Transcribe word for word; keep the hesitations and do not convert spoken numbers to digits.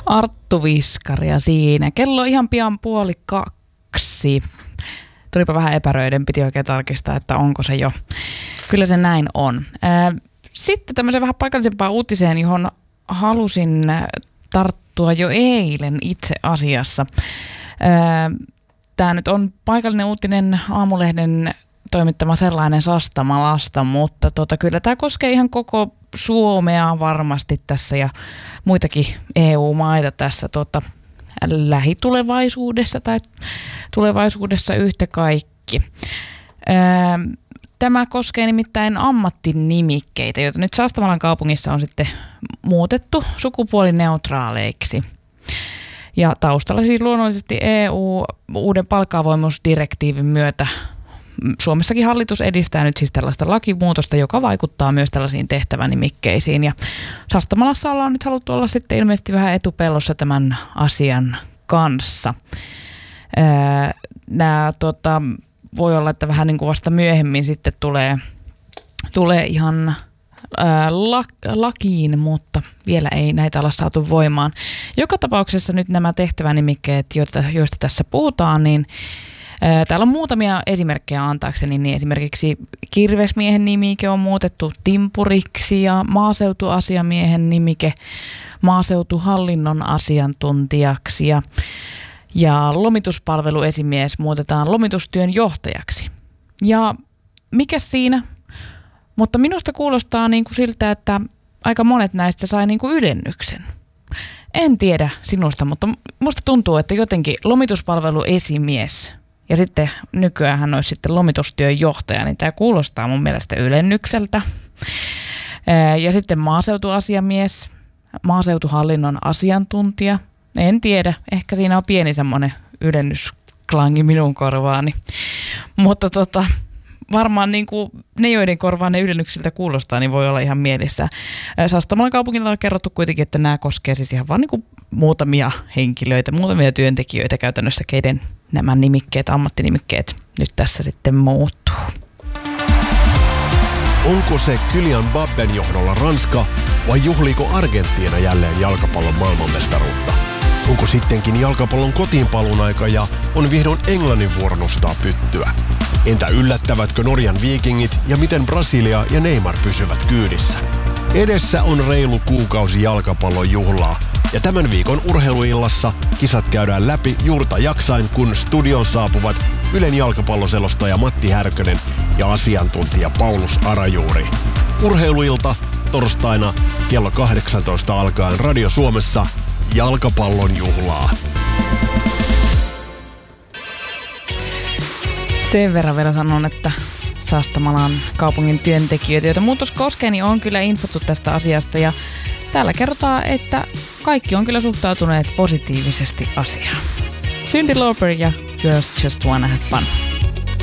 Arttu Viskaria siinä. Kello on ihan pian puoli kaksi. Tulipa vähän epäröiden, piti oikein tarkistaa, että onko se jo. Kyllä se näin on. Sitten tämmöiseen vähän paikallisempaan uutiseen, johon halusin tarttua jo eilen itse asiassa. Tämä nyt on paikallinen uutinen Aamulehden toimittama sellainen Sastamalasta, mutta tota, kyllä tämä koskee ihan koko Suomea varmasti tässä ja muitakin E U-maita tässä tota, lähitulevaisuudessa tai tulevaisuudessa yhtä kaikki. Tämä koskee nimittäin ammattinimikkeitä, joita nyt Sastamalan kaupungissa on sitten muutettu sukupuolineutraaleiksi. Ja taustalla siis luonnollisesti E U uuden palkka-avoimuusdirektiivin myötä Suomessakin hallitus edistää nyt siis tällaista lakimuutosta, joka vaikuttaa myös tällaisiin tehtävänimikkeisiin. Ja Sastamalassa ollaan nyt haluttu olla sitten ilmeisesti vähän etupellossa tämän asian kanssa. Nämä tota, voi olla, että vähän niin kuin vasta myöhemmin sitten tulee, tulee ihan ää, la, lakiin, mutta vielä ei näitä olla saatu voimaan. Joka tapauksessa nyt nämä tehtävänimikkeet, joista, joista tässä puhutaan, niin ää, täällä on muutamia esimerkkejä antaakseni, niin esimerkiksi kirvesmiehen nimike on muutettu timpuriksi ja maaseutuasiamiehen nimike maaseutuhallinnon asiantuntijaksi ja Ja lomituspalveluesimies muutetaan lomitustyön johtajaksi. Ja mikä siinä? Mutta minusta kuulostaa niin kuin siltä, että aika monet näistä sai niin kuin ylennyksen. En tiedä sinusta, mutta musta tuntuu, että jotenkin lomituspalveluesimies ja sitten nykyään hän olisi sitten lomitustyön johtaja, niin tämä kuulostaa mun mielestä ylennykseltä. Ja sitten maaseutuasiamies, maaseutuhallinnon asiantuntija. En tiedä, ehkä siinä on pieni semmoinen ylennysklangi minun korvaani, mutta tota, varmaan niin kuin ne, joiden korvaan ne ylennyksiltä kuulostaa, niin voi olla ihan mielissä. Sastamalan kaupungilla on kerrottu kuitenkin, että nämä koskee siis ihan vaan niin kuin muutamia henkilöitä, muutamia työntekijöitä käytännössä, keiden nämä nimikkeet, ammattinimikkeet nyt tässä sitten muuttuu. Onko se Kylian Mbappen johdolla Ranska vai juhliiko Argentiina jälleen jalkapallon maailmanmestaruutta? Onko sittenkin jalkapallon kotiinpaluun aika ja on vihdoin Englannin vuoro nostaa pyttyä? Entä yllättävätkö Norjan Vikingit ja miten Brasilia ja Neymar pysyvät kyydissä? Edessä on reilu kuukausi jalkapallon juhlaa ja tämän viikon urheiluillassa kisat käydään läpi juurta jaksain, kun studion saapuvat Ylen jalkapalloselostaja Matti Härkönen ja asiantuntija Paulus Arajuuri. Urheiluilta torstaina kello kahdeksantoista alkaen Radio Suomessa jalkapallon juhlaa. Sen verran vielä sanon, että Sastamalan kaupungin työntekijöitä, joita muutos koskee, niin on kyllä infottu tästä asiasta. Ja täällä kerrotaan, että kaikki on kyllä suhtautuneet positiivisesti asiaan. Cyndi Lauper ja Girls Just Wanna Have Fun.